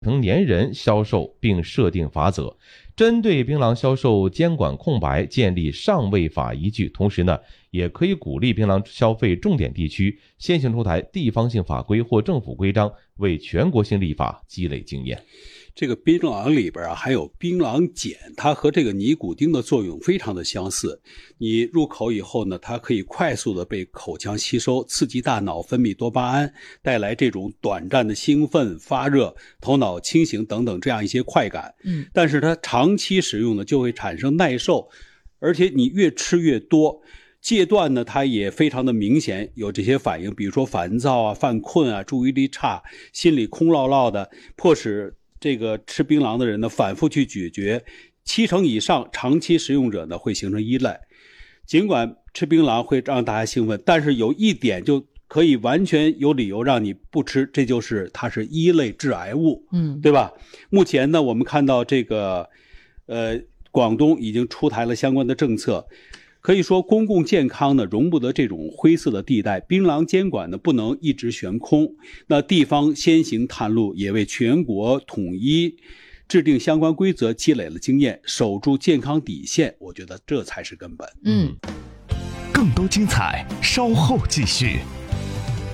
成年人销售并设定法则，针对槟榔销售监管空白建立上位法依据，同时呢，也可以鼓励槟榔消费重点地区先行出台地方性法规或政府规章，为全国性立法积累经验。 这个槟榔里边还有槟榔碱，它和这个尼古丁的作用非常的相似。你入口以后呢，它可以快速的被口腔吸收，刺激大脑分泌多巴胺，带来这种短暂的兴奋、发热、头脑清醒等等这样一些快感。但是它长期使用呢，就会产生耐受，而且你越吃越多。戒断呢，它也非常的明显，有这些反应，比如说烦躁啊、犯困啊、注意力差、心里空落落的，迫使这个吃槟榔的人呢反复去咀嚼，70%以上长期食用者呢会形成依赖。尽管吃槟榔会让大家兴奋，但是有一点就可以完全有理由让你不吃，这就是它是一类致癌物，对吧？目前呢，我们看到这个广东已经出台了相关的政策。可以说公共健康呢容不得这种灰色的地带，槟榔监管呢不能一直悬空，那地方先行探路，也为全国统一制定相关规则积累了经验，守住健康底线，我觉得这才是根本。 更多精彩稍后继续。